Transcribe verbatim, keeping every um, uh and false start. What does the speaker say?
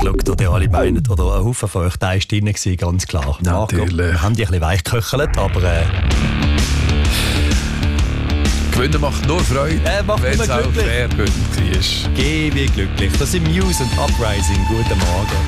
geschaut, oder alle meinen, oder ein Haufen von euch, da war drin, ganz klar. Natürlich. Ja, wir haben die ein bisschen weich geköchelt, aber... Äh, Gewinnen macht nur Freude, äh, macht wenn es immer auch glücklich. fair gewinnt war. Geh wie glücklich. Das sind Muse und Uprising. Guten Morgen.